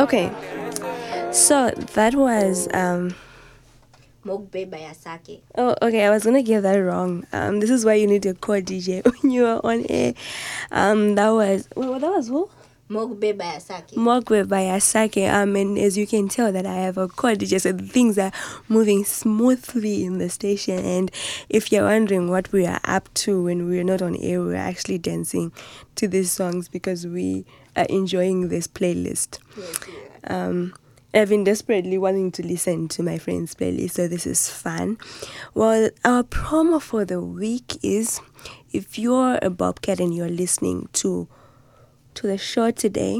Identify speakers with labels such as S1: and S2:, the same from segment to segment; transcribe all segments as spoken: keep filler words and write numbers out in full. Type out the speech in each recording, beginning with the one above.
S1: Okay, so that was um
S2: Mogbe by Asake.
S1: oh okay, I was gonna get that wrong. Um this is why you need a core D J when you are on air. Um that was well, that was who?
S2: Mogbe by Asake.
S1: Mogwe by Asake. Um and as you can tell that I have a core D J, so things are moving smoothly in the station. And if you're wondering what we are up to when we're not on air, we're actually dancing to these songs because we are enjoying this playlist.
S2: Yes, yeah.
S1: Um, I've been desperately wanting to listen to my friend's playlist, so this is fun. Well, our promo for the week is if you're a Bobcat and you're listening to to the show today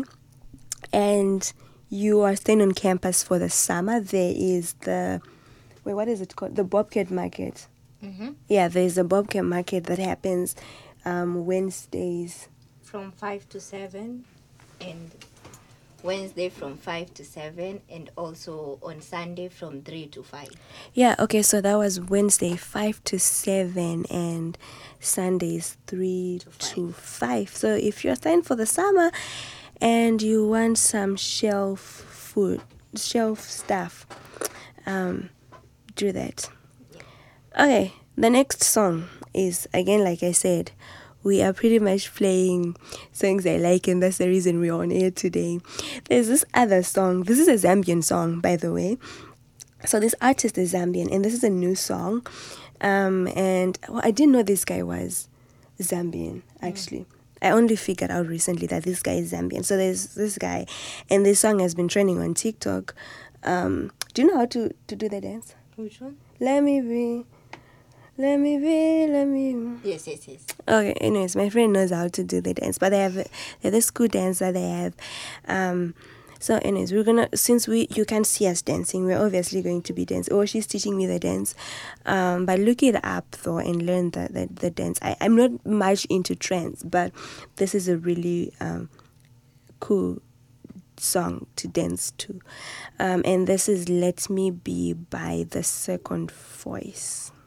S1: and you are staying on campus for the summer, there is the wait, what is it called? The Bobcat Market.
S2: Mm-hmm.
S1: Yeah, there's a Bobcat Market that happens um, Wednesdays.
S2: From five to seven and Wednesday from five to seven and also on Sunday from three to five.
S1: Yeah, okay, so that was Wednesday five to seven and Sundays three
S2: To
S1: to five. So if you're staying for the summer and you want some shelf food, shelf stuff, um, do that. Okay, the next song is, again, like I said, we are pretty much playing songs I like, and that's the reason we're on air today. There's this other song. This is a Zambian song, by the way. So this artist is Zambian, and this is a new song. Um, and well, I didn't know this guy was Zambian, actually. Mm. I only figured out recently that this guy is Zambian. So there's this guy, and this song has been trending on TikTok. Um, do you know how to, to do the dance?
S2: Which one?
S1: Let me be. Let me be, let me...
S2: Yes, yes, yes.
S1: Okay, anyways, my friend knows how to do the dance, but they have, they're the school dance that they have. Um, so anyways, we're gonna, since we, you can't see us dancing, we're obviously going to be dancing. Oh, she's teaching me the dance. Um, but look it up though and learn the, the, the dance. I, I'm not much into trends, but this is a really um, cool song to dance to. Um, and this is Let Me Be by The Second Voice.